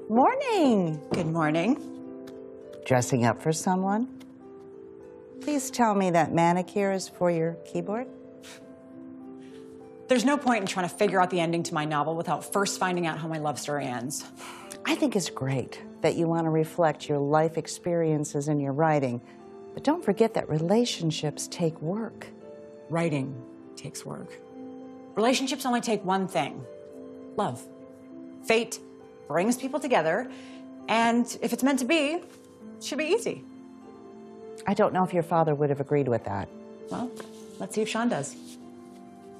Morning. Good morning. Dressing up for someone? Please tell me that manicure is for your keyboard? There's no point in trying to figure out the ending to my novel without first finding out how my love story ends. I think it's great that you want to reflect your life experiences in your writing, but don't forget that relationships take work. Writing takes work. Relationships only take one thing: love. Fate brings people together, and if it's meant to be, it should be easy. I don't know if your father would have agreed with that. Well, let's see if Sean does.